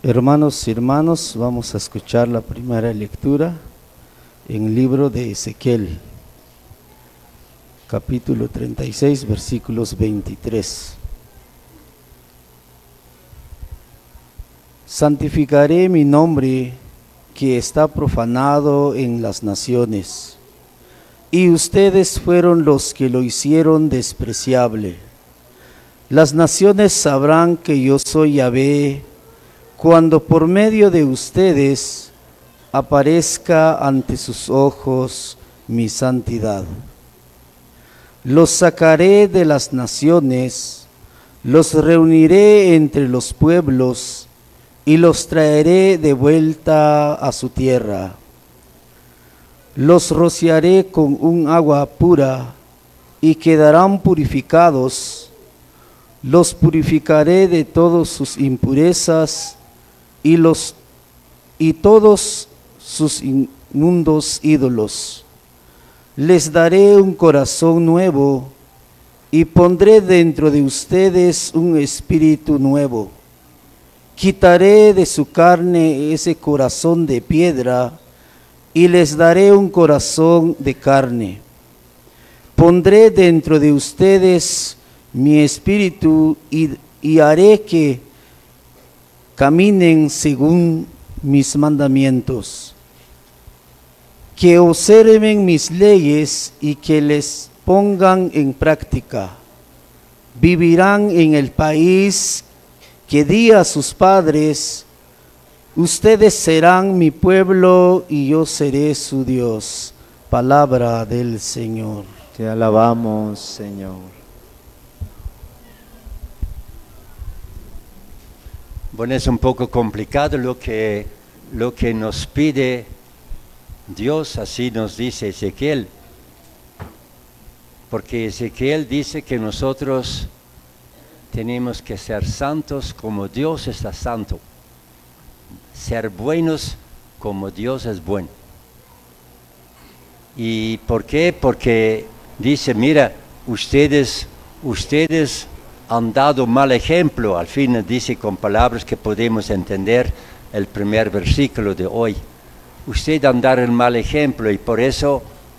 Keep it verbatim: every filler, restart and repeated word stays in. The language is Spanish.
Hermanos y hermanos, vamos a escuchar la primera lectura en el libro de Ezequiel, capítulo treinta y seis, versículos veintitrés. Santificaré mi nombre que está profanado en las naciones, y ustedes fueron los que lo hicieron despreciable. Las naciones sabrán que yo soy Yahvé, cuando por medio de ustedes aparezca ante sus ojos mi santidad. Los sacaré de las naciones, los reuniré entre los pueblos y los traeré de vuelta a su tierra. Los rociaré con un agua pura y quedarán purificados. Los purificaré de todas sus impurezas y los y todos sus inmundos ídolos. Les daré un corazón nuevo y pondré dentro de ustedes un espíritu nuevo. Quitaré de su carne ese corazón de piedra y les daré un corazón de carne. Pondré dentro de ustedes mi espíritu y, y haré que caminen según mis mandamientos, que observen mis leyes y que les pongan en práctica. Vivirán en el país que di a sus padres. Ustedes serán mi pueblo y yo seré su Dios. Palabra del Señor. Te alabamos, Señor. Bueno, es un poco complicado lo que, lo que nos pide Dios, así nos dice Ezequiel, porque Ezequiel dice que nosotros tenemos que ser santos como Dios está santo, ser buenos como Dios es bueno. ¿Y por qué? Porque dice, mira, ustedes, ustedes han dado mal ejemplo. Al fin dice con palabras que podemos entender el primer versículo de hoy. Ustedes han dado el mal ejemplo y por eso